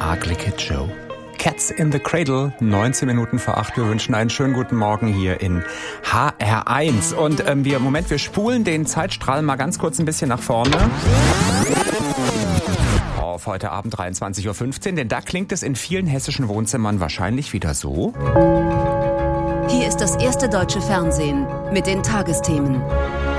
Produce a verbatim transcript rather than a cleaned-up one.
Ugly Kid Joe. Cats in the Cradle, neunzehn Minuten vor acht. Wir wünschen einen schönen guten Morgen hier in H R eins. Und ähm, wir, Moment, wir spulen den Zeitstrahl mal ganz kurz ein bisschen nach vorne. Auf heute Abend dreiundzwanzig Uhr fünfzehn, denn da klingt es in vielen hessischen Wohnzimmern wahrscheinlich wieder so. Hier ist das erste deutsche Fernsehen mit den Tagesthemen.